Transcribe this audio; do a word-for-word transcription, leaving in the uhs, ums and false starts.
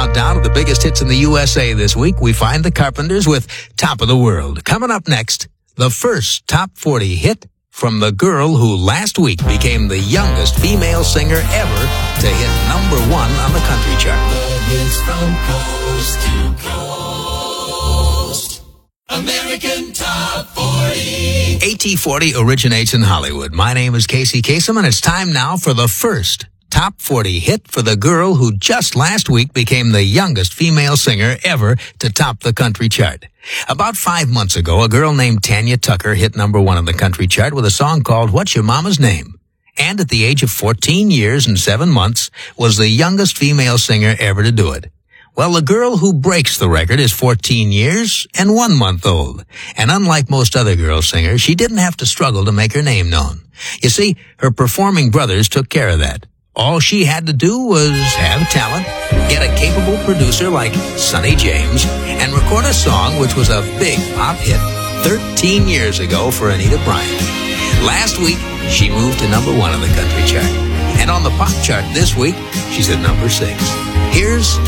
countdown of the biggest hits in the U S A this week. We find the Carpenters with Top of the World. Coming up next, the first top forty hit from the girl who last week became the youngest female singer ever to hit number one on the country chart. The hits from coast to coast. American Top forty. A T forty originates in Hollywood. My name is Casey Kasem, and it's time now for the first top forty hit for the girl who just last week became the youngest female singer ever to top the country chart. About five months ago, a girl named Tanya Tucker hit number one on the country chart with a song called What's Your Mama's Name? And at the age of fourteen years and seven months, was the youngest female singer ever to do it. Well, the girl who breaks the record is fourteen years and one month old. And unlike most other girl singers, she didn't have to struggle to make her name known. You see, her performing brothers took care of that. All she had to do was have talent, get a capable producer like Sonny James, and record a song which was a big pop hit thirteen years ago for Anita Bryant. Last week, she moved to number one on the country chart. And on the pop chart this week, she's at number six. Here's